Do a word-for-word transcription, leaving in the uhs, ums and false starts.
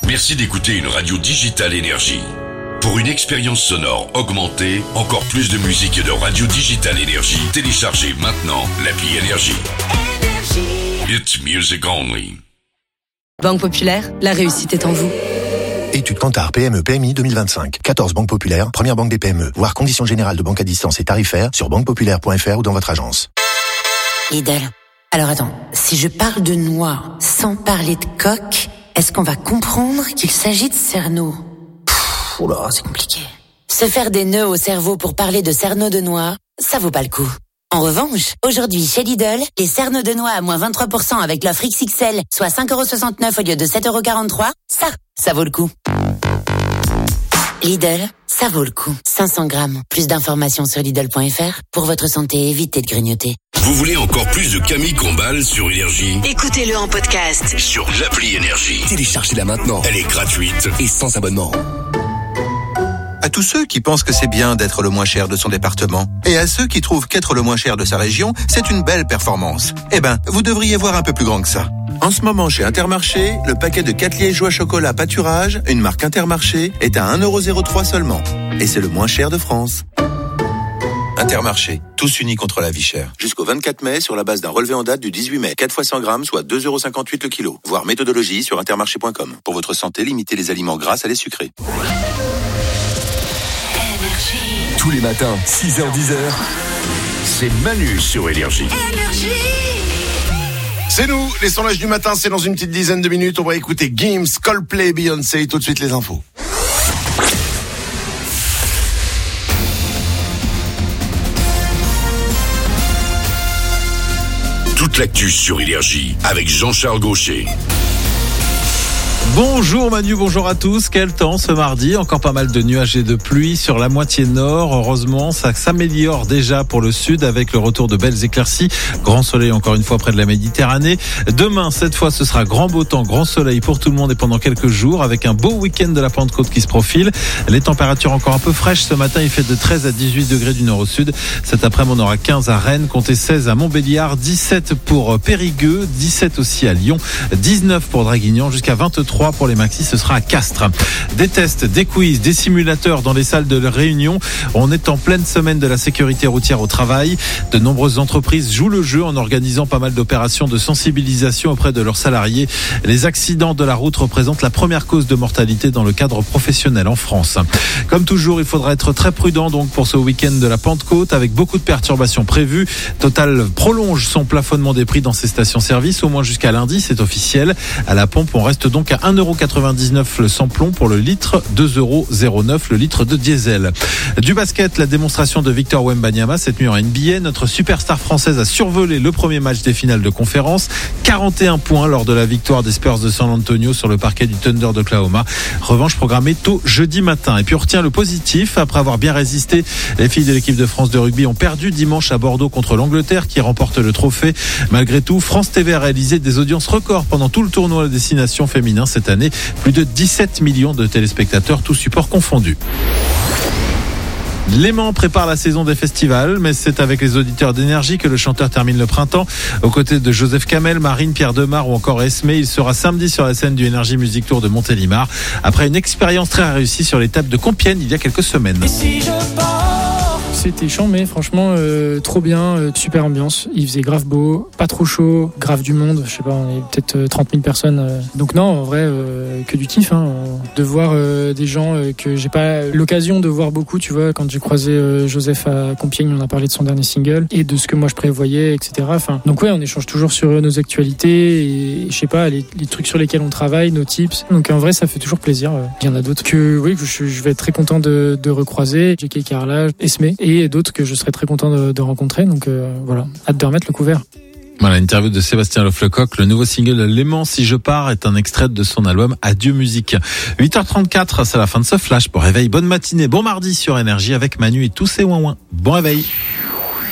Merci d'écouter une radio digitale Énergie. Pour une expérience sonore augmentée, encore plus de musique et de radio digitale Énergie, téléchargez maintenant l'appli Énergie. It's music only. Banque Populaire, la réussite est en vous. Étude Kantar P M E P M I deux mille vingt-cinq. quatorze banques populaires, première banque des P M E. Voir conditions générales de banque à distance et tarifaires sur banque populaire point f r ou dans votre agence. Lidl. Alors attends, si je parle de noix sans parler de coque, est-ce qu'on va comprendre qu'il s'agit de cerneau? Pfff, oh là, c'est compliqué. Se faire des nœuds au cerveau pour parler de cerneau de noix, ça vaut pas le coup. En revanche, aujourd'hui chez Lidl, les cerneaux de noix à moins vingt-trois pour cent avec l'offre X X L, soit cinq euros soixante-neuf au lieu de sept euros quarante-trois, ça, ça vaut le coup. Lidl, ça vaut le coup. cinq cents grammes. Plus d'informations sur Lidl point f r. Pour votre santé, évitez de grignoter. Vous voulez encore plus de Camille Combal sur Énergie? Écoutez-le en podcast sur l'appli Énergie. Téléchargez-la maintenant. Elle est gratuite et sans abonnement. À tous ceux qui pensent que c'est bien d'être le moins cher de son département, et à ceux qui trouvent qu'être le moins cher de sa région, c'est une belle performance, eh ben, vous devriez voir un peu plus grand que ça. En ce moment, chez Intermarché, le paquet de quatre liégeois chocolat pâturage, une marque Intermarché, est à un euro zéro trois seulement. Et c'est le moins cher de France. Intermarché, tous unis contre la vie chère. Jusqu'au vingt-quatre mai, sur la base d'un relevé en date du dix-huit mai. quatre fois cent grammes, soit deux euros cinquante-huit le kilo. Voir méthodologie sur intermarché point com. Pour votre santé, limitez les aliments gras à les sucrés. Tous les matins, six heures dix heures, c'est Manu sur Énergie. Énergie. C'est nous, les sondages du matin, c'est dans une petite dizaine de minutes. On va écouter Gims, Coldplay, Beyoncé, tout de suite les infos. Toute l'actu sur Énergie avec Jean-Charles Gaucher. Bonjour Manu, bonjour à tous. Quel temps ce mardi? Encore pas mal de nuages et de pluie sur la moitié nord. Heureusement, ça s'améliore déjà pour le sud avec le retour de belles éclaircies. Grand soleil encore une fois près de la Méditerranée. Demain, cette fois, ce sera grand beau temps, grand soleil pour tout le monde et pendant quelques jours avec un beau week-end de la Pentecôte qui se profile. Les températures encore un peu fraîches ce matin. Il fait de treize à dix-huit degrés du nord au sud. Cet après-midi, on aura quinze à Rennes, comptez seize à Montbéliard, dix-sept pour Périgueux, dix-sept aussi à Lyon, dix-neuf pour Draguignan, jusqu'à vingt-trois pour les maxis, ce sera à Castres. Des tests, des quiz, des simulateurs dans les salles de réunion. On est en pleine semaine de la sécurité routière au travail. De nombreuses entreprises jouent le jeu en organisant pas mal d'opérations de sensibilisation auprès de leurs salariés. Les accidents de la route représentent la première cause de mortalité dans le cadre professionnel en France. Comme toujours, il faudra être très prudent donc pour ce week-end de la Pentecôte avec beaucoup de perturbations prévues. Total prolonge son plafonnement des prix dans ses stations-service au moins jusqu'à lundi, c'est officiel. À la pompe, on reste donc à un euro quatre-vingt-dix-neuf le samplon pour le litre, deux euros zéro neuf le litre de diesel. Du basket, la démonstration de Victor Wembanyama cette nuit en N B A. Notre superstar française a survolé le premier match des finales de conférence. quarante et un points lors de la victoire des Spurs de San Antonio sur le parquet du Thunder d'Oklahoma. Revanche programmée tôt jeudi matin. Et puis on retient le positif. Après avoir bien résisté, les filles de l'équipe de France de rugby ont perdu dimanche à Bordeaux contre l'Angleterre qui remporte le trophée. Malgré tout, France T V a réalisé des audiences records pendant tout le tournoi à destination féminin cette année. Plus de dix-sept millions de téléspectateurs, tous supports confondus. Léman prépare la saison des festivals, mais c'est avec les auditeurs d'Énergie que le chanteur termine le printemps. Aux côtés de Joseph Kamel, Marine, Pierre Demar ou encore Esme, il sera samedi sur la scène du Énergie Music Tour de Montélimar, après une expérience très réussie sur l'étape de Compiègne il y a quelques semaines. Et si je pars C'était chambé, franchement, euh, trop bien, euh, super ambiance. Il faisait grave beau, pas trop chaud, grave du monde, je sais pas, on est peut-être euh, trente mille personnes. Euh. Donc non, en vrai, euh, que du kiff, hein, de voir euh, des gens euh, que j'ai pas l'occasion de voir beaucoup, tu vois, quand j'ai croisé euh, Joseph à Compiègne, on a parlé de son dernier single et de ce que moi je prévoyais, et cetera. Enfin, donc ouais, on échange toujours sur euh, nos actualités et je sais pas, les, les trucs sur lesquels on travaille, nos tips. Donc en vrai, ça fait toujours plaisir. Euh. Il y en a d'autres que oui, que je, je vais être très content de, de recroiser, J K Carla, Esme, et d'autres que je serais très content de, de rencontrer. Donc euh, voilà, hâte de remettre le couvert. Voilà, interview de Sébastien Loflecoq. Le nouveau single Léman, Si je pars, est un extrait de son album Adieu musique. huit heures trente-quatre, c'est la fin de ce flash. Bon réveil, bonne matinée, bon mardi sur Énergie avec Manu et tous ses ouin-ouin. Bon réveil.